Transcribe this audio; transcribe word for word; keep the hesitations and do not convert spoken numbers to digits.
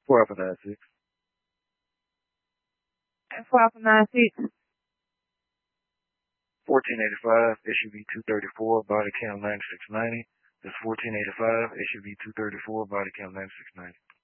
four Alpha nine six. four Alpha nine six. fourteen eighty-five, S U V two thirty-four, body cam ninety-six ninety. That's fourteen eighty-five, S U V two thirty-four, body cam ninety-six ninety.